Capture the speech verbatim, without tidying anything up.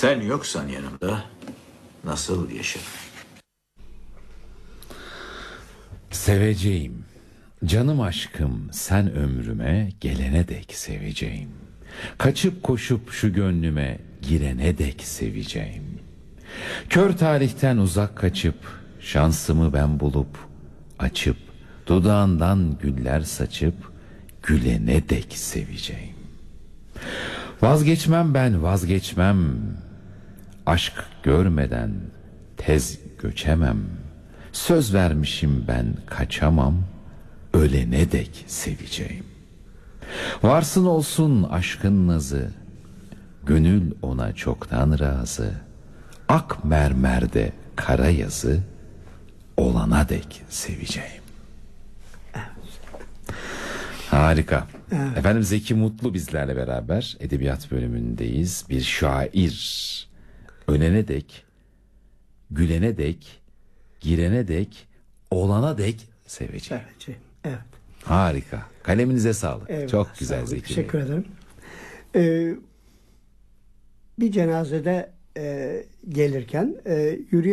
Sen yoksan yanımda nasıl yaşarım? Seveceğim. Canım aşkım, sen ömrüme gelene dek seveceğim. Kaçıp koşup şu gönlüme girene dek seveceğim. Kör tarihten uzak kaçıp şansımı ben bulup açıp dudağından güller saçıp gülene dek seveceğim. Vazgeçmem ben, vazgeçmem. Aşk görmeden tez göçemem. Söz vermişim ben, kaçamam. Ölene dek seveceğim. Varsın olsun aşkın nazı, gönül ona çoktan razı. Ak mermerde kara yazı, olana dek seveceğim. Harika. Evet. Efendim, Zeki Mutlu bizlerle beraber edebiyat bölümündeyiz. Bir şair. Ölene dek, gülene dek, girene dek, olana dek seveceğim. Seveceğim. Evet. Harika. Kaleminize sağlık. Eyvallah, Çok sağ güzel olun. Zeki Bey. Teşekkür ederim. Ee, bir cenazede e, gelirken e, yürüyen